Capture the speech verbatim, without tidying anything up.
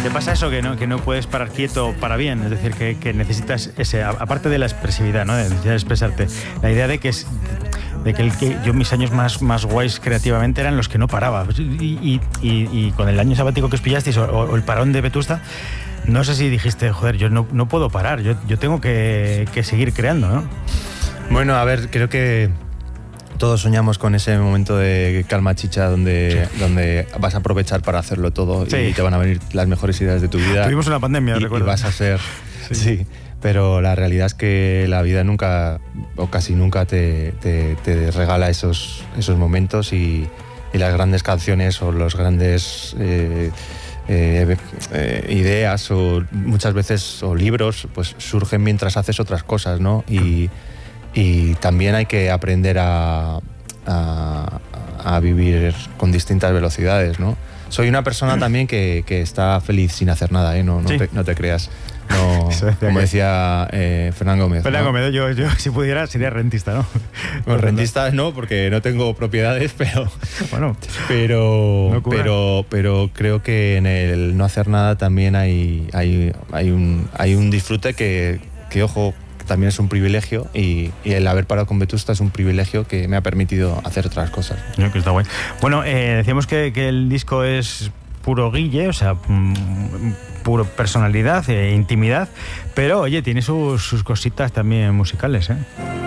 ¿Te pasa eso que no, que no puedes parar quieto para bien? Es decir, que, que necesitas ese, aparte de la expresividad, ¿no? De necesitar expresarte, la idea de que es de que, el que yo mis años más, más guays creativamente eran los que no paraba. Y, y, y, y con el año sabático que os pillasteis o, o el parón de Vetusta, no sé si dijiste, joder, yo no, no puedo parar, yo, yo tengo que, que seguir creando, ¿no? Bueno, a ver, creo que todos soñamos con ese momento de calma chicha donde, sí. donde vas a aprovechar para hacerlo todo, sí. y te van a venir las mejores ideas de tu vida. Tuvimos una pandemia, y, recuerdo. Y vas a ser... sí. sí. Pero la realidad es que la vida nunca, o casi nunca, te, te, te regala esos, esos momentos y, y las grandes canciones o los grandes eh, eh, eh, ideas o muchas veces o libros pues surgen mientras haces otras cosas, ¿no? Y, y también hay que aprender a, a, a vivir con distintas velocidades, ¿no? Soy una persona también que, que está feliz sin hacer nada, ¿eh? No, no, ¿sí? te, no te creas. No, como decía eh, Fernán Gómez. Fernán ¿no? Gómez, yo, yo si pudiera sería rentista, ¿no? Bueno, rentista no, porque no tengo propiedades, pero bueno, pero, no pero, pero creo que en el no hacer nada también hay, hay, hay, un, hay un disfrute que, que ojo, también es un privilegio y, y el haber parado con Vetusta es un privilegio que me ha permitido hacer otras cosas. Yo, que está guay. Bueno, eh, decíamos que, que el disco es puro Guille, o sea, puro personalidad e intimidad, pero oye, tiene sus, sus cositas también musicales, ¿eh?